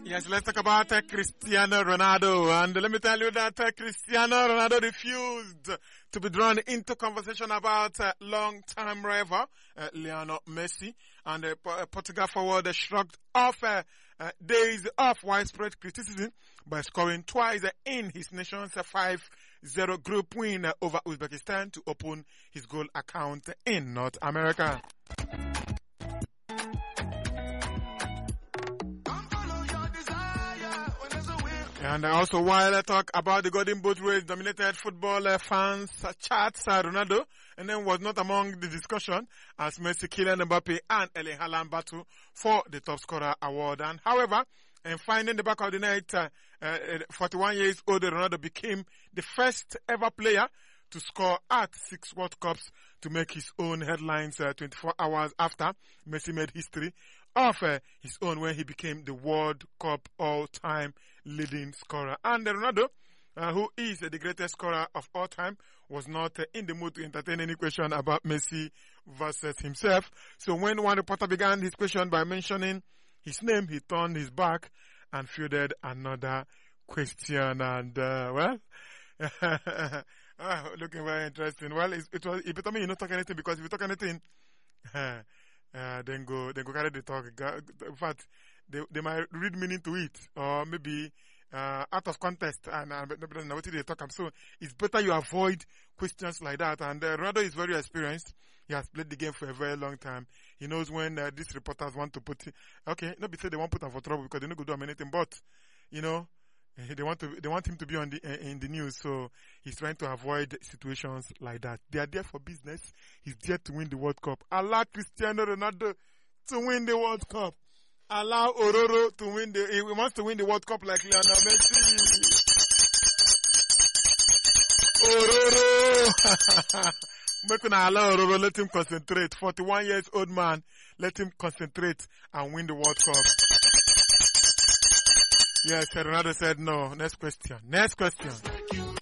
Yes, let's talk about Cristiano Ronaldo. And let me tell you that Cristiano Ronaldo refused to be drawn into conversation about long-time rival Lionel Messi. And Portugal forward shrugged off days of widespread criticism by scoring twice in his nation's 5-0 group win over Uzbekistan to open his goal account in North America. And also, while I talk about the Golden Boot race dominated football fans' chats, Ronaldo, and then was not among the discussion as Messi, Kylian Mbappe, and Erling Haaland battle for the top scorer award. And however, in finding the back of the net, 41 years old Ronaldo became the first ever player to score at 6 World Cups to make his own headlines 24 hours after Messi made history of his own when he became the World Cup all-time leading scorer. And Ronaldo, who is the greatest scorer of all time, was not in the mood to entertain any question about Messi versus himself. So when one reporter began his question by mentioning his name, he turned his back and fielded another question. And, looking very interesting. Well, it better me you not talk anything, because if you talk anything, then go carry the talk. In fact, they might read meaning to it, or maybe out of context, and nobody knows what they talk. So it's better you avoid questions like that. And Ronaldo is very experienced. He has played the game for a very long time. He knows when these reporters want to put not be say they won't put him for trouble because they don't go do anything, but they want him to be on in the news, so he's trying to avoid situations like that. They are there for business. He's there to win the World Cup. Allow Cristiano Ronaldo to win the World Cup. Allow Ororo to win he wants to win the World Cup like Lionel Messi. Ororo. Make allow Ororo, let him concentrate. 41 years old man, let him concentrate and win the World Cup. Yes, Ronaldo said no. Next question.